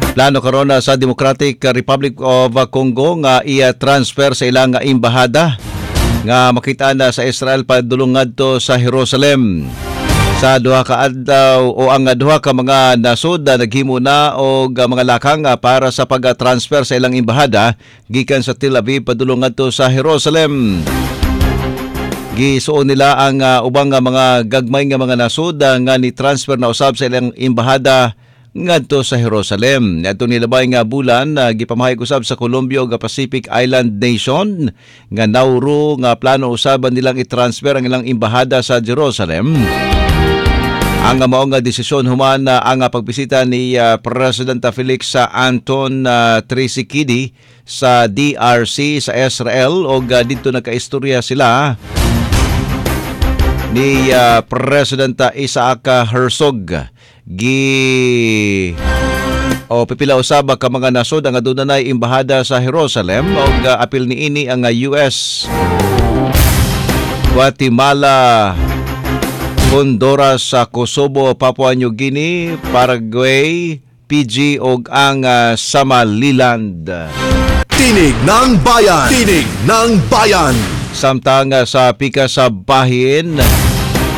Plano karon sa Democratic Republic of Congo nga i-transfer sa ilang embahada nga makita na sa Israel padulong ngadto sa Jerusalem. Sa duha ka adlaw o ang duha ka mga nasod na naghimo na og mga lakang para sa pag-transfer sa ilang embahada gikan sa Tel Aviv padulong ngadto sa Jerusalem. Gisuon nila ang ubang mga gagmay nga mga nasod nga ni-transfer na usab sa ilang embahada ngadto sa Jerusalem. Adto nilabay nga bulan gipamahayag usab sa Colombia ug Pacific Island Nation nga Nauru nga plano usaban nilang i-transfer ang ilang embahada sa Jerusalem. Ang mao nga desisyon human ang pagbisita ni President Felix Anton Tshisekedi sa DRC sa Israel ug didto nakaistorya sila ni President Isaac Herzog. Pipila usab ka mga nasod ang adunay embahada sa Jerusalem ug apil niini ang US, Guatemala, Honduras, Kosovo, Papua New Guinea, Paraguay, Fiji ug ang Somaliland. Tinig ng Bayan! Tinig ng Bayan! Samtang sa pika sa bahin,